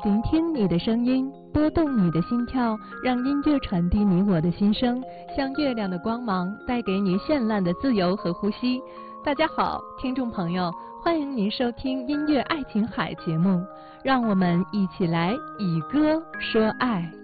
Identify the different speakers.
Speaker 1: 聆听你的声音，拨动你的心跳，让音乐传递你我的心声，像月亮的光芒，带给你绚烂的自由和呼吸。大家好，听众朋友，欢迎您收听音乐爱琴海节目，让我们一起来以歌说爱。